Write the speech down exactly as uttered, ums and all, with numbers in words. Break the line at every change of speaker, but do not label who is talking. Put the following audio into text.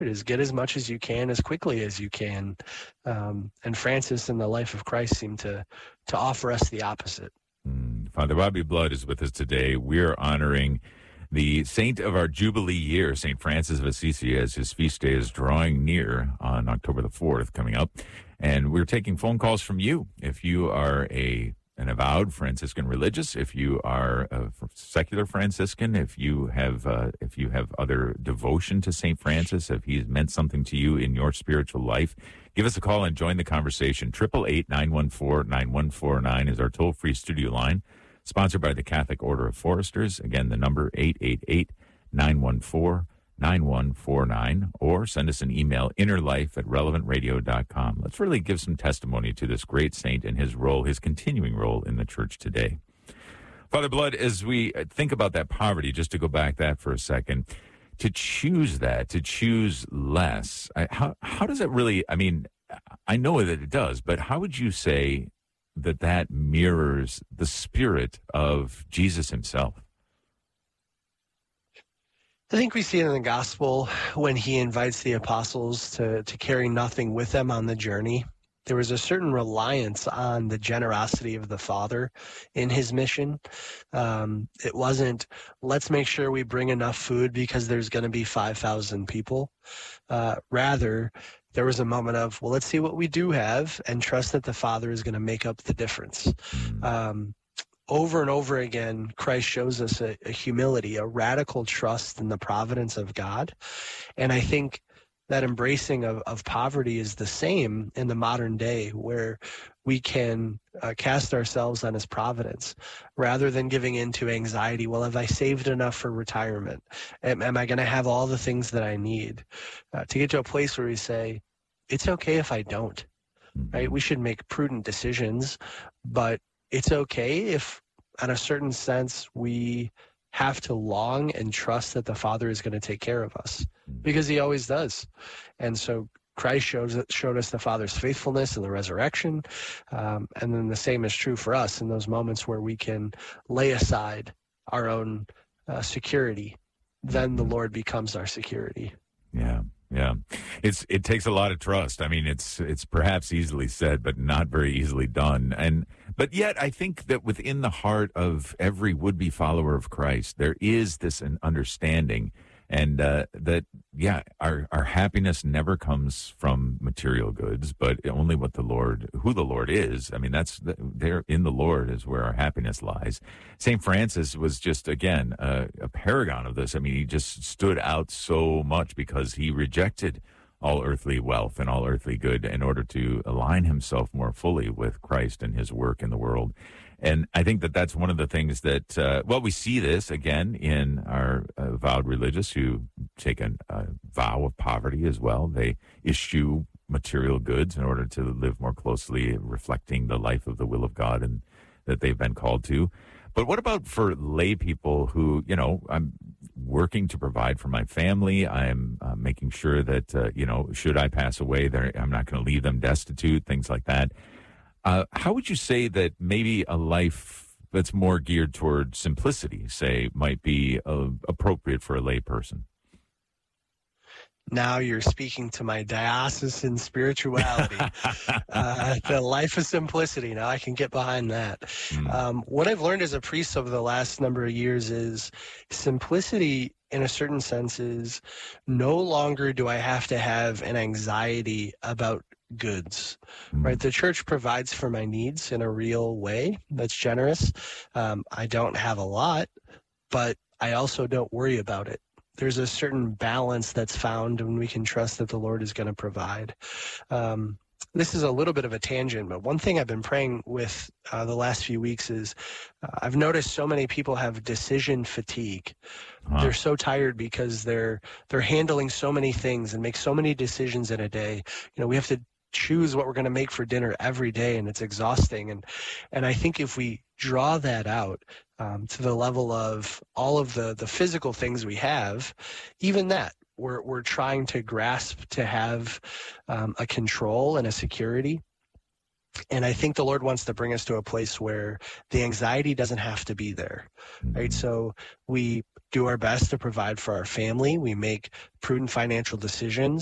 is get as much as you can as quickly as you can. Um, and Francis and the life of Christ seem to to offer us the opposite.
Mm. Father Bobby Blood is with us today. We're honoring the saint of our Jubilee year, Saint Francis of Assisi, as his feast day is drawing near on October the fourth coming up. And we're taking phone calls from you. If you are a an avowed Franciscan religious, if you are a secular Franciscan, if you have uh, if you have other devotion to Saint Francis, if he's meant something to you in your spiritual life, give us a call and join the conversation. eight eight eight, nine one four, nine one four nine is our toll-free studio line, sponsored by the Catholic Order of Foresters. Again, the number eight eight eight, nine one four, nine one four nine, or send us an email, innerlife at relevant radio dot com. Let's really give some testimony to this great saint and his role, his continuing role in the church today. Father Blood, as we think about that poverty, just to go back that for a second, to choose that, to choose less, I, how how does it really, I mean, I know that it does, but how would you say that that mirrors the spirit of Jesus himself?
I think we see it in the gospel when he invites the apostles to, to carry nothing with them on the journey. There was a certain reliance on the generosity of the Father in his mission. Um, it wasn't, let's make sure we bring enough food because there's going to be five thousand people. Uh, rather, there was a moment of, well, let's see what we do have and trust that the Father is going to make up the difference. Um, Over and over again, Christ shows us a, a humility, a radical trust in the providence of God. And I think that embracing of, of poverty is the same in the modern day, where we can uh, cast ourselves on his providence rather than giving into anxiety. Well, have I saved enough for retirement? Am, am I going to have all the things that I need? Uh, to get to a place where we say, it's okay if I don't, right? We should make prudent decisions, but it's okay if, in a certain sense, we have to long and trust that the Father is going to take care of us, because he always does. And so Christ shows, showed us the Father's faithfulness in the resurrection, um, and then the same is true for us in those moments where we can lay aside our own uh, security. Then the Lord becomes our security.
Yeah. Yeah, it's it takes a lot of trust. I mean, it's it's perhaps easily said, but not very easily done. And but yet, I think that within the heart of every would-be follower of Christ, there is this an understanding, and uh, that yeah, our our happiness never comes from material goods, but only what the Lord, who the Lord is. I mean, that's the, there in the Lord is where our happiness lies. Saint Francis was just again uh, a paragon of this. I mean, he just stood out so much because he rejected all earthly wealth and all earthly good in order to align himself more fully with Christ and his work in the world. And I think that that's one of the things that, uh, well, we see this again in our uh, vowed religious who take a, a vow of poverty as well. They issue material goods in order to live more closely, reflecting the life of the will of God and that they've been called to. But what about for lay people who, you know, I'm working to provide for my family. I'm uh, making sure that, uh, you know, should I pass away, I'm not going to leave them destitute, things like that. Uh, how would you say that maybe a life that's more geared toward simplicity, say, might be uh, appropriate for a lay person?
Now you're speaking to my diocesan spirituality, uh, the life of simplicity. Now I can get behind that. Mm. Um, what I've learned as a priest over the last number of years is simplicity, in a certain sense, is no longer do I have to have an anxiety about goods, mm. right? The church provides for my needs in a real way that's generous. Um, I don't have a lot, but I also don't worry about it. There's a certain balance that's found when we can trust that the Lord is going to provide. Um, this is a little bit of a tangent, but one thing I've been praying with uh, the last few weeks is uh, I've noticed so many people have decision fatigue. Huh. They're so tired because they're they're handling so many things and make so many decisions in a day. You know, we have to choose what we're going to make for dinner every day, and it's exhausting. And and I think if we draw that out um, to the level of all of the the physical things we have, even that we're we're trying to grasp to have um, a control and a security. And I think the Lord wants to bring us to a place where the anxiety doesn't have to be there, right? So we do our best to provide for our family. We make prudent financial decisions.